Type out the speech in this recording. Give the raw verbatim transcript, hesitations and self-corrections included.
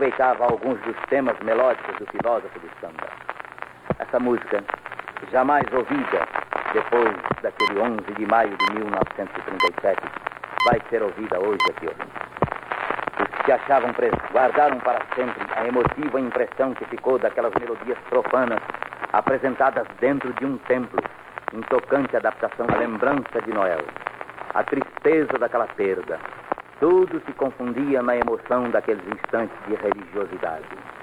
aproveitava alguns dos temas melódicos do filósofo do samba. Essa música, jamais ouvida depois daquele onze de maio de mil novecentos e trinta e sete, vai ser ouvida hoje aqui. Os que achavam presos guardaram para sempre a emotiva impressão que ficou daquelas melodias profanas apresentadas dentro de um templo, em tocante adaptação à lembrança de Noel, a tristeza daquela perda. Tudo se confundia na emoção daqueles instantes de religiosidade.